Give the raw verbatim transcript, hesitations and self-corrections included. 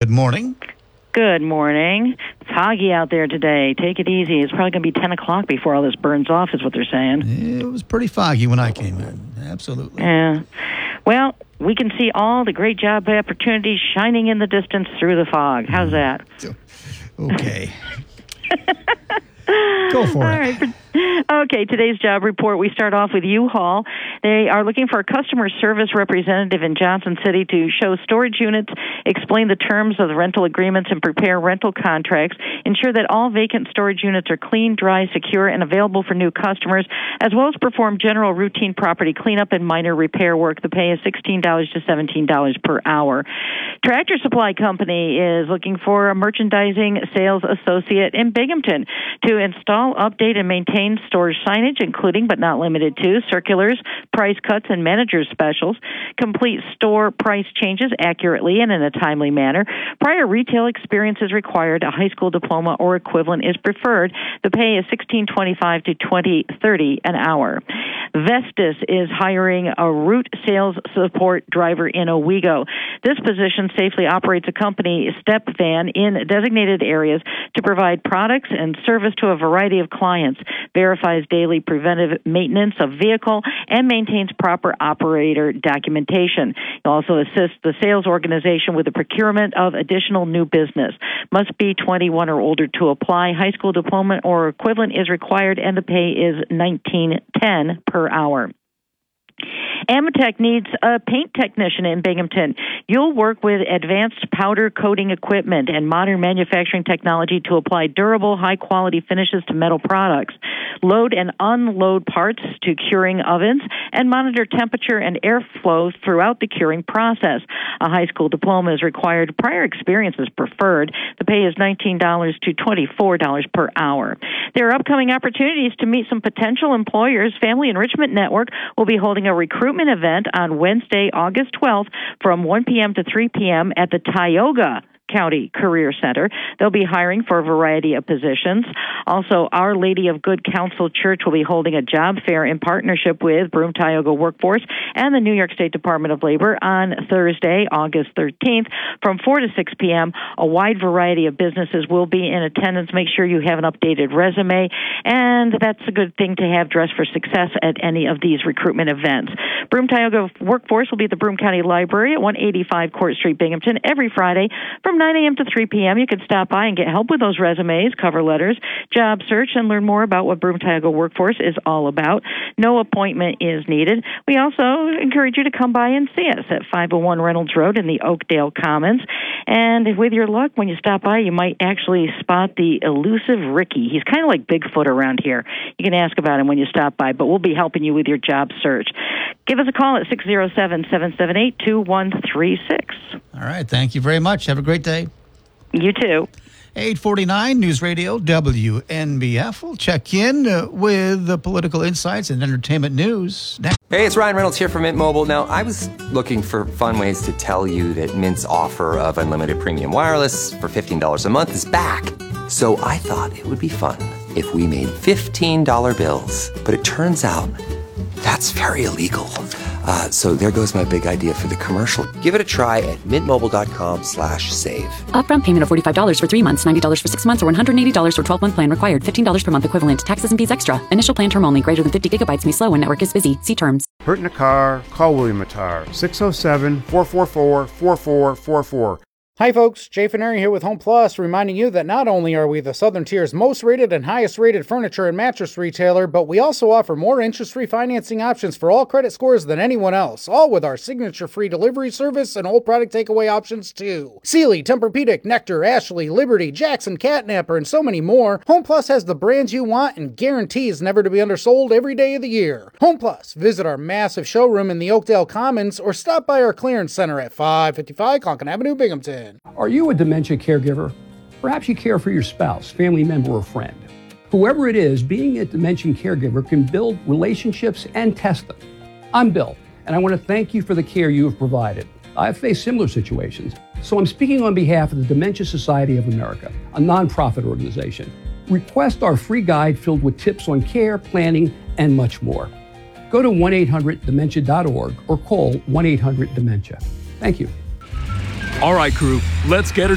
Good morning. Good morning. It's foggy out there today. Take it easy. It's probably going to be ten o'clock before all this burns off, is what they're saying. It was pretty foggy when I came in. Absolutely. Yeah. Well, we can see all the great job opportunities shining in the distance through the fog. How's that? Okay. Go for all it. Right. Okay, today's job report, we start off with U-Haul. They are looking for a customer service representative in Johnson City to show storage units, explain the terms of the rental agreements, and prepare rental contracts, ensure that all vacant storage units are clean, dry, secure, and available for new customers, as well as perform general routine property cleanup and minor repair work. The pay is sixteen dollars to seventeen dollars per hour. Tractor Supply Company is looking for a merchandising sales associate in Binghamton to install, update, and maintain store signage, including but not limited to circulars, price cuts, and manager's specials. Complete store price changes accurately and in a timely manner. Prior retail experience is required. A high school diploma or equivalent is preferred. The pay is sixteen twenty-five to twenty thirty an hour. Vestas is hiring a route sales support driver in Owego. This position safely operates a company step van in designated areas to provide products and service to a variety of clients, verifies daily preventive maintenance of vehicle, and maintains proper operator documentation. You'll also assist the sales organization with the procurement of additional new business. Must be twenty-one or older to apply. High school diploma or equivalent is required, and the pay is nineteen ten per hour. Amatec needs a paint technician in Binghamton. You'll work with advanced powder coating equipment and modern manufacturing technology to apply durable, high-quality finishes to metal products, load and unload parts to curing ovens, and monitor temperature and airflow throughout the curing process. A high school diploma is required. Prior experience is preferred. The pay is nineteen dollars to twenty-four dollars per hour. There are upcoming opportunities to meet some potential employers. Family Enrichment Network will be holding a recruitment event on Wednesday, August twelfth from one p.m. to three p.m. at the Tioga County Career Center. They'll be hiring for a variety of positions. Also, Our Lady of Good Counsel Church will be holding a job fair in partnership with Broome Tioga Workforce and the New York State Department of Labor on Thursday, August thirteenth from four to six p.m. A wide variety of businesses will be in attendance. Make sure you have an updated resume, and that's a good thing to have dressed for success at any of these recruitment events. Broome Tioga Workforce will be at the Broome County Library at one eighty-five Court Street, Binghamton, every Friday from nine a.m. to three p.m. You can stop by and get help with those resumes, cover letters, job search, and learn more about what Broome Tioga Workforce is all about. No appointment is needed. We also encourage you to come by and see us at five oh one Reynolds Road in the Oakdale Commons. And with your luck, when you stop by, you might actually spot the elusive Ricky. He's kind of like Bigfoot around here. You can ask about him when you stop by, but we'll be helping you with your job search. Give us a call at six oh seven, seven seven eight, two one three six. All right. Thank you very much. Have a great day. You too. eight forty-nine News Radio W N B F. We'll check in uh, with the political insights and entertainment news next. Hey, it's Ryan Reynolds here from Mint Mobile. Now, I was looking for fun ways to tell you that Mint's offer of unlimited premium wireless for fifteen dollars a month is back. So I thought it would be fun if we made fifteen dollar bills. But it turns out that's very illegal. Uh, so there goes my big idea for the commercial. Give it a try at mintmobile.com slash save. Upfront payment of forty-five dollars for three months, ninety dollars for six months, or one hundred eighty dollars for twelve-month plan required. fifteen dollars per month equivalent. Taxes and fees extra. Initial plan term only. Greater than fifty gigabytes may slow when network is busy. See terms. Hurt in a car? Call William Attar. six oh seven, four four four, four four four four. Hi folks, Jay Fineri here with Home Plus, reminding you that not only are we the Southern Tier's most rated and highest rated furniture and mattress retailer, but we also offer more interest-free financing options for all credit scores than anyone else, all with our signature-free delivery service and whole product takeaway options too. Sealy, Tempur-Pedic, Nectar, Ashley, Liberty, Jackson, Catnapper, and so many more. Home Plus has the brands you want and guarantees never to be undersold every day of the year. Home Plus, visit our massive showroom in the Oakdale Commons or stop by our clearance center at five fifty-five Conkin Avenue, Binghamton. Are you a dementia caregiver? Perhaps you care for your spouse, family member, or friend. Whoever it is, being a dementia caregiver can build relationships and test them. I'm Bill, and I want to thank you for the care you have provided. I've faced similar situations, so I'm speaking on behalf of the Dementia Society of America, a nonprofit organization. Request our free guide filled with tips on care, planning, and much more. Go to one eight hundred dementia dot org or call one eight hundred dementia. Thank you. All right, crew, let's get it.